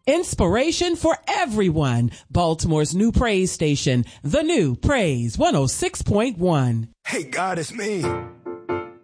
Inspiration for everyone. Baltimore's new praise station, the new Praise 106.1. Hey, God, it's me.